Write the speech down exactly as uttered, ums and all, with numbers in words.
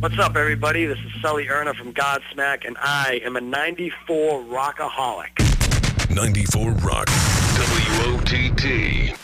What's up, everybody? This is Sully Erna from Godsmack, and I am a ninety-four rockaholic. ninety-four Rock. W O T T.